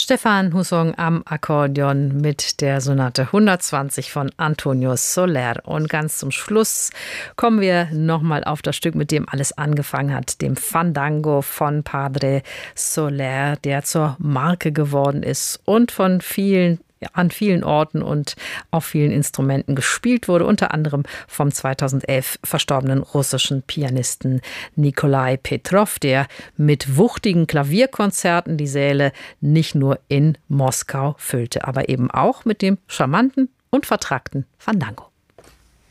Stefan Husong am Akkordeon mit der Sonate 120 von Antonio Soler. Und ganz zum Schluss kommen wir nochmal auf das Stück, mit dem alles angefangen hat, dem Fandango von Padre Soler, der zur Marke geworden ist und von an vielen Orten und auf vielen Instrumenten gespielt wurde, unter anderem vom 2011 verstorbenen russischen Pianisten Nikolai Petrov, der mit wuchtigen Klavierkonzerten die Säle nicht nur in Moskau füllte, aber eben auch mit dem charmanten und vertrackten Fandango.